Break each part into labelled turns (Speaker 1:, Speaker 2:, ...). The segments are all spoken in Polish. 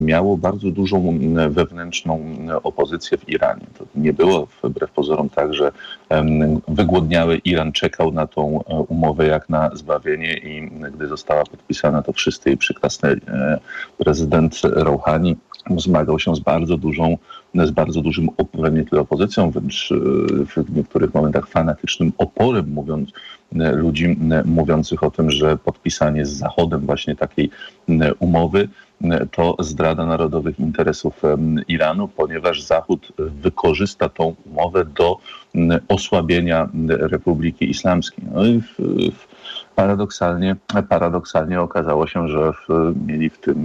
Speaker 1: miało bardzo dużą wewnętrzną opozycję w Iranie. To nie było wbrew pozorom tak, że wygłodniały Iran czekał na tą umowę jak na zbawienie i gdy została podpisana, to wszyscy jej przyklasnęli. Prezydent Rouhani zmagał się z bardzo dużym, nie tyle opozycją, wręcz w niektórych momentach fanatycznym oporem, ludzi mówiących o tym, że podpisanie z Zachodem właśnie takiej umowy to zdrada narodowych interesów Iranu, ponieważ Zachód wykorzysta tą umowę do osłabienia Republiki Islamskiej. No i paradoksalnie okazało się, że mieli w tym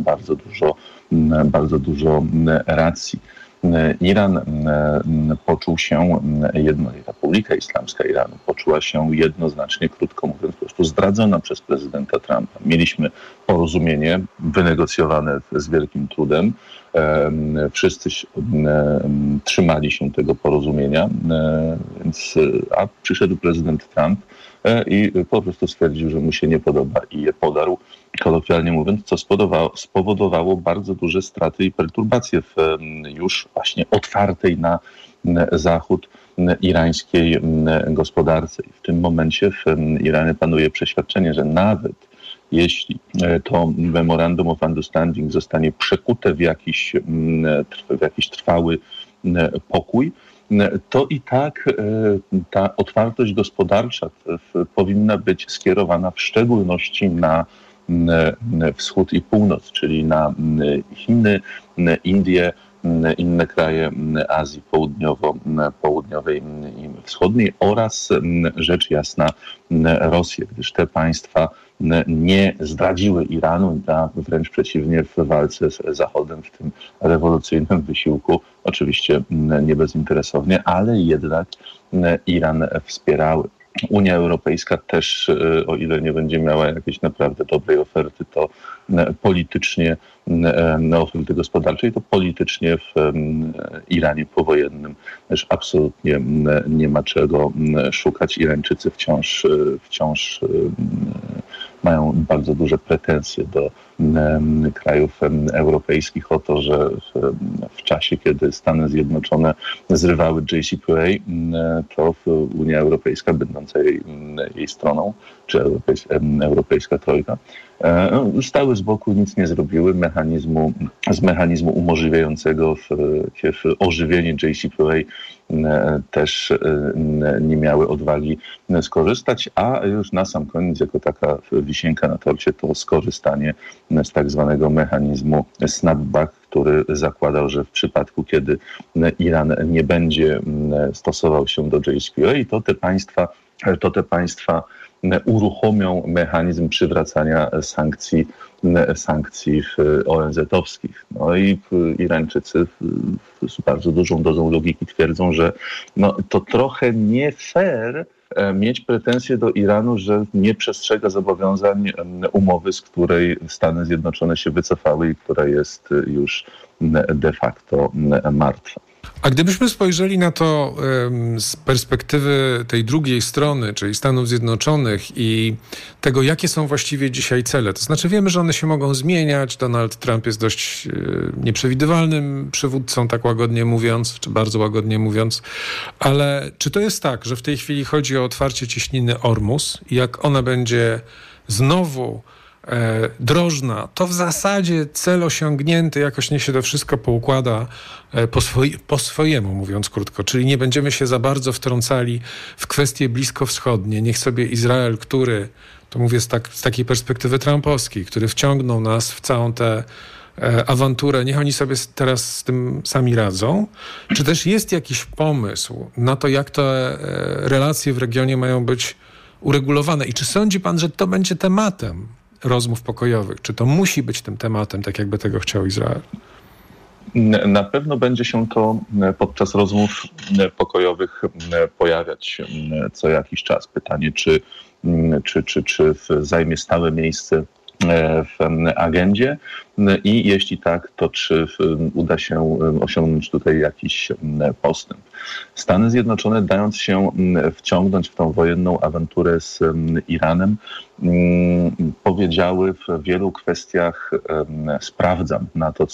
Speaker 1: bardzo dużo racji. Iran poczuł się, Republika Islamska Iranu poczuła się jednoznacznie, krótko mówiąc, po prostu zdradzona przez prezydenta Trumpa. Mieliśmy porozumienie wynegocjowane z wielkim trudem. Wszyscy trzymali się tego porozumienia, a przyszedł prezydent Trump i po prostu stwierdził, że mu się nie podoba i je podarł, kolokwialnie mówiąc, co spowodowało bardzo duże straty i perturbacje w już właśnie otwartej na Zachód irańskiej gospodarce. I w tym momencie w Iranie panuje przeświadczenie, że nawet jeśli to Memorandum of Understanding zostanie przekute w jakiś trwały pokój, to i tak ta otwartość gospodarcza powinna być skierowana w szczególności na wschód i północ, czyli na Chiny, Indie, inne kraje Azji Południowej i Wschodniej oraz rzecz jasna Rosję, gdyż te państwa nie zdradziły Iranu, a wręcz przeciwnie w walce z Zachodem w tym rewolucyjnym wysiłku, oczywiście nie bezinteresownie, ale jednak Iran wspierały. Unia Europejska też, o ile nie będzie miała jakiejś naprawdę dobrej oferty, to politycznie, oferty gospodarczej, to politycznie w Iranie powojennym też absolutnie nie ma czego szukać. Irańczycy wciąż mają bardzo duże pretensje do krajów europejskich o to, że w czasie, kiedy Stany Zjednoczone zrywały JCPOA, to Unia Europejska, będąca jej stroną, czy Europejska Trojka, stały z boku, nic nie zrobiły. Z mechanizmu umożliwiającego ożywienie JCPOA też nie miały odwagi skorzystać, a już na sam koniec, jako taka wisienka na torcie, to skorzystanie z tak zwanego mechanizmu snapback, który zakładał, że w przypadku, kiedy Iran nie będzie stosował się do JCPOA, to te państwa uruchomią mechanizm przywracania sankcji ONZ-owskich. No i Irańczycy z bardzo dużą dozą logiki twierdzą, że to trochę nie fair mieć pretensje do Iranu, że nie przestrzega zobowiązań umowy, z której Stany Zjednoczone się wycofały i która jest już de facto martwa.
Speaker 2: A gdybyśmy spojrzeli na to z perspektywy tej drugiej strony, czyli Stanów Zjednoczonych i tego, jakie są właściwie dzisiaj cele, to znaczy wiemy, że one się mogą zmieniać. Donald Trump jest dość nieprzewidywalnym przywódcą, tak łagodnie mówiąc, czy bardzo łagodnie mówiąc, ale czy to jest tak, że w tej chwili chodzi o otwarcie cieśniny Ormus i jak ona będzie znowu drożna, to w zasadzie cel osiągnięty, jakoś niech się to wszystko poukłada po swojemu, mówiąc krótko, czyli nie będziemy się za bardzo wtrącali w kwestie bliskowschodnie. Niech sobie Izrael, który, to mówię z takiej perspektywy trumpowskiej, który wciągnął nas w całą tę awanturę, niech oni sobie teraz z tym sami radzą. Czy też jest jakiś pomysł na to, jak te relacje w regionie mają być uregulowane i czy sądzi pan, że to będzie tematem rozmów pokojowych? Czy to musi być tym tematem, tak jakby tego chciał Izrael?
Speaker 1: Na pewno będzie się to podczas rozmów pokojowych pojawiać co jakiś czas. Pytanie, czy zajmie stałe miejsce w agendzie i jeśli tak, to czy uda się osiągnąć tutaj jakiś postęp. Stany Zjednoczone, dając się wciągnąć w tą wojenną awanturę z Iranem, powiedziały w wielu kwestiach sprawdzam na to,